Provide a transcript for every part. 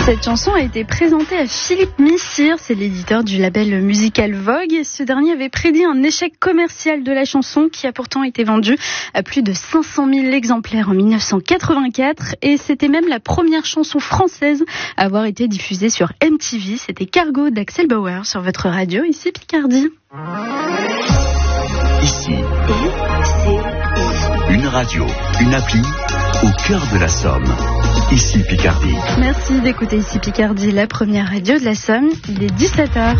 Cette chanson a été présentée à Philippe Missire, c'est l'éditeur du label musical Vogue. Ce dernier avait prédit un échec commercial de la chanson qui a pourtant été vendue à plus de 500 000 exemplaires en 1984 et c'était même la première chanson française à avoir été diffusée sur MTV. C'était Cargo d'Axel Bauer sur votre radio, ici Picardie. Ici, une radio, une appli au cœur de la Somme. Ici Picardie. Merci d'écouter Ici Picardie, la première radio de la Somme. Il est 17h.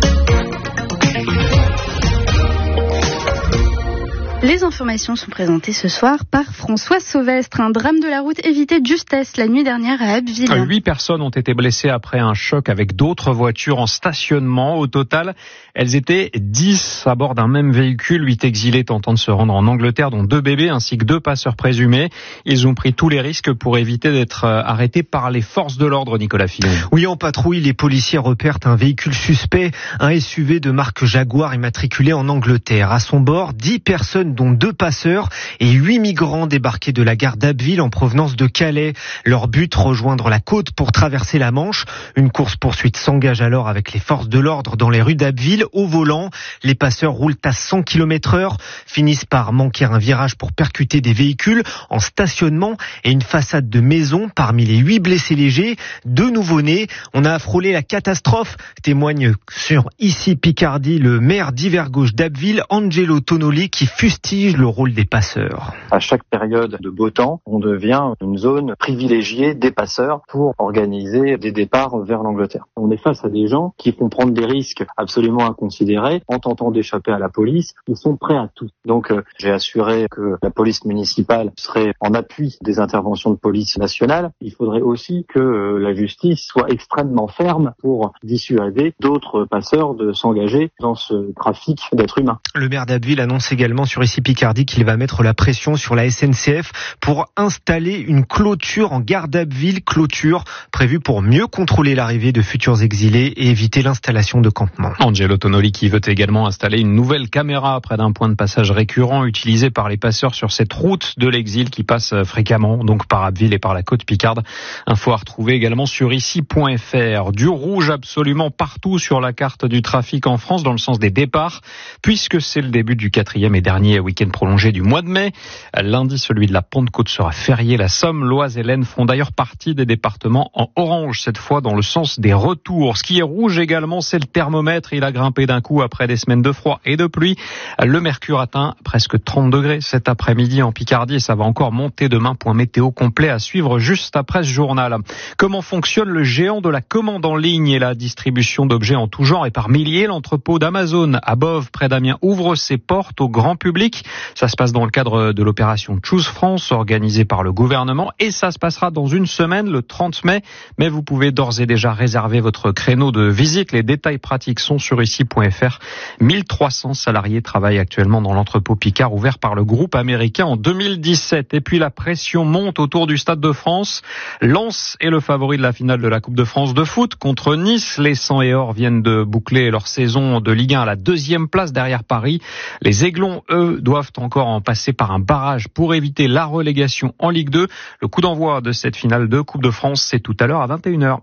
Les informations sont présentées ce soir par François Sauvestre. Un drame de la route évité de justesse la nuit dernière à Abbeville. 8 personnes ont été blessées après un choc avec d'autres voitures en stationnement. Au total, elles étaient 10 à bord d'un même véhicule. 8 exilés tentant de se rendre en Angleterre, dont 2 bébés ainsi que 2 passeurs présumés. Ils ont pris tous les risques pour éviter d'être arrêtés par les forces de l'ordre, Nicolas Fillon. Oui, en patrouille, les policiers repèrent un véhicule suspect, un SUV de marque Jaguar immatriculé en Angleterre. À son bord, 10 personnes dont 2 passeurs et 8 migrants débarqués de la gare d'Abbeville en provenance de Calais. Leur but, rejoindre la côte pour traverser la Manche. Une course-poursuite s'engage alors avec les forces de l'ordre dans les rues d'Abbeville. Au volant, les passeurs roulent à 100 km/h, finissent par manquer un virage pour percuter des véhicules en stationnement et une façade de maison. Parmi les 8 blessés légers, 2 nouveau-nés. On a frôlé la catastrophe, témoigne sur Ici Picardie le maire d'Hivergauche d'Abbeville, Angelo Tonoli, qui fustige le rôle des passeurs. À chaque période de beau temps, on devient une zone privilégiée des passeurs pour organiser des départs vers l'Angleterre. On est face à des gens qui font prendre des risques absolument inconsidérés en tentant d'échapper à la police. Ils sont prêts à tout. Donc j'ai assuré que la police municipale serait en appui des interventions de police nationale. Il faudrait aussi que la justice soit extrêmement ferme pour dissuader d'autres passeurs de s'engager dans ce trafic d'êtres humains. Le maire d'Abbeville annonce également sur Ici Picardie qu'il va mettre la pression sur la SNCF pour installer une clôture en gare d'Abbeville, clôture prévue pour mieux contrôler l'arrivée de futurs exilés et éviter l'installation de campements. Angelo Tonoli qui veut également installer une nouvelle caméra près d'un point de passage récurrent utilisé par les passeurs sur cette route de l'exil qui passe fréquemment, donc par Abbeville et par la côte picarde. Info à retrouver également sur ici.fr. Du rouge absolument partout sur la carte du trafic en France dans le sens des départs, puisque c'est le début du 4e et dernier week-end prolongé du mois de mai. Lundi, celui de la Pentecôte sera férié. La Somme, l'Oise et l'Aisne font d'ailleurs partie des départements en orange, cette fois dans le sens des retours. Ce qui est rouge également, c'est le thermomètre. Il a grimpé d'un coup après des semaines de froid et de pluie. Le mercure atteint presque 30 degrés cet après-midi en Picardie et ça va encore monter demain. Point météo complet à suivre juste après ce journal. Comment fonctionne le géant de la commande en ligne et la distribution d'objets en tout genre et par milliers? L'entrepôt d'Amazon à Boves, près d'Amiens, ouvre ses portes au grand public. Ça se passe dans le cadre de l'opération Choose France organisée par le gouvernement et ça se passera dans une semaine, le 30 mai. Mais vous pouvez d'ores et déjà réserver votre créneau de visite. Les détails pratiques sont sur ici.fr. 1300 salariés travaillent actuellement dans l'entrepôt Picard ouvert par le groupe américain en 2017. Et puis la pression monte autour du Stade de France. Lens est le favori de la finale de la Coupe de France de foot contre Nice. Les 100 et or viennent de boucler leur saison de Ligue 1 à la 2e place derrière Paris. Les Aiglons, eux, doivent encore en passer par un barrage pour éviter la relégation en Ligue 2. Le coup d'envoi de cette finale de Coupe de France, c'est tout à l'heure à 21h.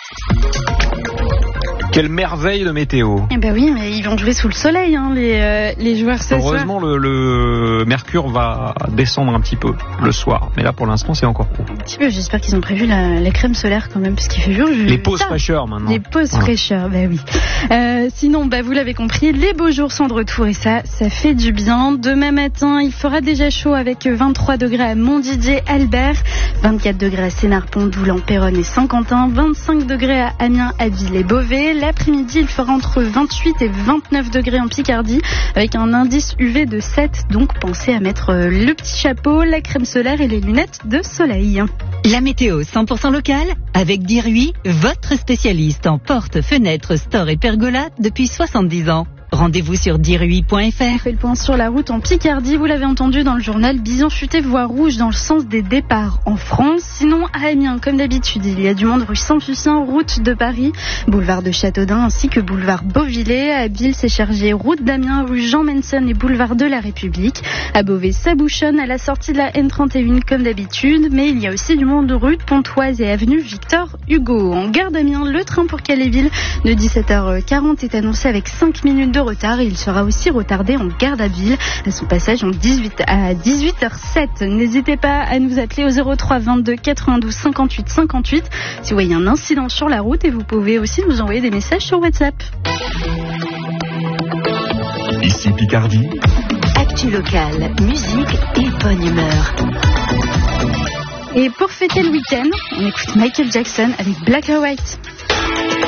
Quelle merveille de météo. Eh ben oui, mais ils vont jouer sous le soleil, hein, les joueurs ce soir. Heureusement, le mercure va descendre un petit peu le soir. Mais là, pour l'instant, c'est encore court. Un petit peu, j'espère qu'ils ont prévu la crème solaire quand même, parce qu'il fait jour. Les pauses fraîcheurs maintenant. Les pauses fraîcheurs, bah oui. Sinon, vous l'avez compris, les beaux jours sont de retour et ça fait du bien. Demain matin, il fera déjà chaud avec 23 degrés à Montdidier-Albert, 24 degrés à Sénarpont, Doulan, Péronne et Saint-Quentin, 25 degrés à Amiens, Abbeville et Beauvais. L'après-midi, il fera entre 28 et 29 degrés en Picardie avec un indice UV de 7. Donc, pensez à mettre le petit chapeau, la crème solaire et les lunettes de soleil. La météo 100% locale avec Dirui, votre spécialiste en portes, fenêtres, stores et pergolas depuis 70 ans. Rendez-vous sur dirui.fr. On fait le point sur la route en Picardie. Vous l'avez entendu dans le journal, bison futé voie rouge dans le sens des départs en France. Sinon, à Amiens, comme d'habitude, il y a du monde rue Saint-Lucien, route de Paris, boulevard de Châteaudun ainsi que boulevard Beauvillé. À Abbeville, c'est chargé route d'Amiens, rue Jean Manson et boulevard de la République. À Beauvais, ça bouchonne à la sortie de la N31 comme d'habitude, mais il y a aussi du monde rue Pontoise et avenue Victor Hugo. En gare d'Amiens, le train pour Calais-Ville de 17h40 est annoncé avec 5 minutes de retard et il sera aussi retardé en gare d'Abbeville à son passage à 18h07. N'hésitez pas à nous appeler au 03 22 92 58 58 si vous voyez un incident sur la route, et vous pouvez aussi nous envoyer des messages sur WhatsApp. Ici Picardie. Actu locale, musique et bonne humeur. Et pour fêter le week-end, on écoute Michael Jackson avec Black or White.